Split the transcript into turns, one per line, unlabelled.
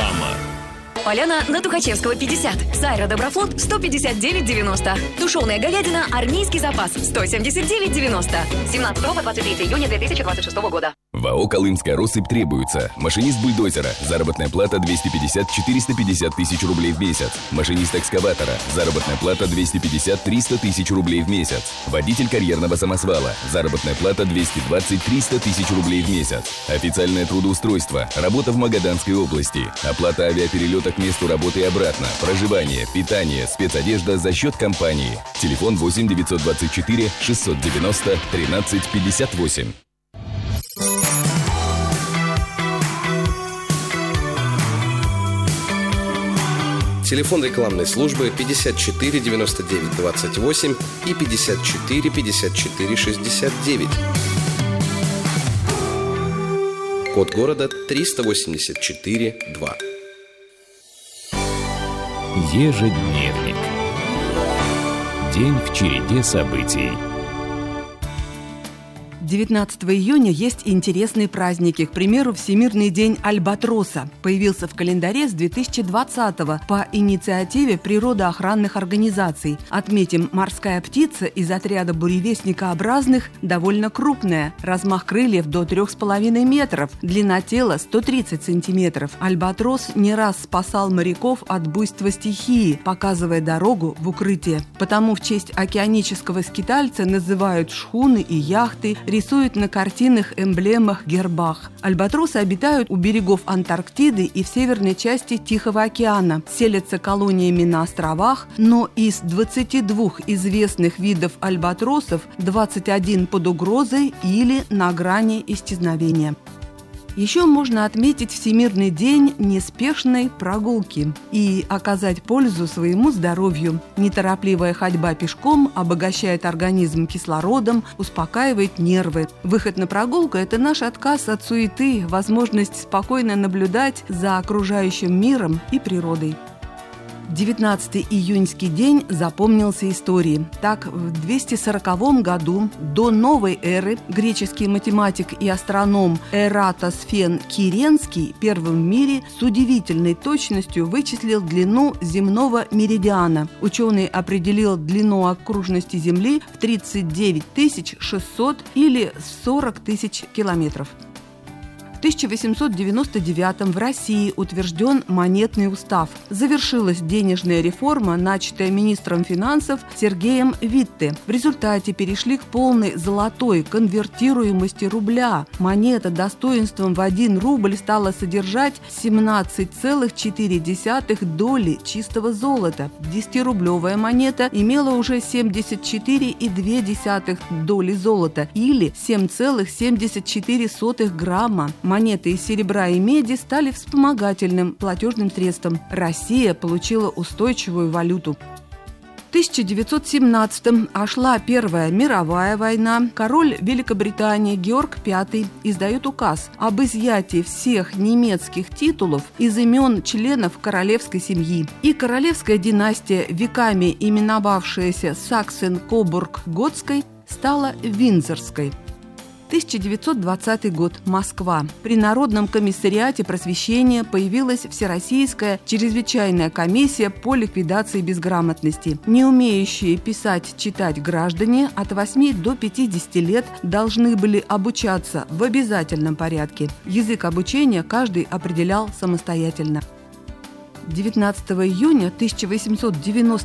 Реклама.
Поляна на Тухачевского, 50. Сайра Доброфлот, 159,90. Тушеная говядина «Армейский запас», 179,90. 17 по 23 июня 2026 года.
В АО «Колымская россыпь» требуется машинист бульдозера, заработная плата 250-450 тысяч рублей в месяц. Машинист экскаватора, заработная плата 250-300 тысяч рублей в месяц. Водитель карьерного самосвала, заработная плата 220-300 тысяч рублей в месяц. Официальное трудоустройство, работа в Магаданской области, оплата авиаперелета к месту работы и обратно, проживание, питание, спецодежда за счет компании. Телефон 8 924 690 13 58.
Телефон рекламной службы 54 99 28 и 54 54 69. Код города 384 2.
Ежедневник. День в череде событий.
19 июня есть интересные праздники. К примеру, Всемирный день альбатроса. Появился в календаре с 2020-го по инициативе природоохранных организаций. Отметим, морская птица из отряда буревестникообразных довольно крупная. Размах крыльев до 3,5 метров. Длина тела 130 сантиметров. Альбатрос не раз спасал моряков от буйства стихии, показывая дорогу в укрытие. Потому в честь океанического скитальца называют шхуны и яхты, рисуют на картинных эмблемах, гербах. Альбатросы обитают у берегов Антарктиды и в северной части Тихого океана. Селятся колониями на островах, но из 22 известных видов альбатросов 21 под угрозой или на грани исчезновения. Еще можно отметить Всемирный день неспешной прогулки и оказать пользу своему здоровью. Неторопливая ходьба пешком обогащает организм кислородом, успокаивает нервы. Выход на прогулку – это наш отказ от суеты, возможность спокойно наблюдать за окружающим миром и природой. 19 июньский день запомнился историей. Так, в 240 году до новой эры греческий математик и астроном Эратосфен Киренский первым в мире с удивительной точностью вычислил длину земного меридиана. Ученый определил длину окружности Земли в 39 600 или 40 тысяч километров. В 1899 в России утвержден монетный устав. Завершилась денежная реформа, начатая министром финансов Сергеем Витте. В результате перешли к полной золотой конвертируемости рубля. Монета достоинством в 1 рубль стала содержать 17,4 доли чистого золота. 10-рублевая монета имела уже 74,2 доли золота или 7,74 грамма. Монеты из серебра и меди стали вспомогательным платежным средством. Россия получила устойчивую валюту. В 1917-м шла Первая мировая война. Король Великобритании Георг V издает указ об изъятии всех немецких титулов из имен членов королевской семьи. И королевская династия, веками именовавшаяся Саксен-Кобург-Готской, стала Виндзорской. 1920 год. Москва. При Народном комиссариате просвещения появилась Всероссийская чрезвычайная комиссия по ликвидации безграмотности. Не умеющие писать, читать граждане от 8 до 50 лет должны были обучаться в обязательном порядке. Язык обучения каждый определял самостоятельно. 19 июня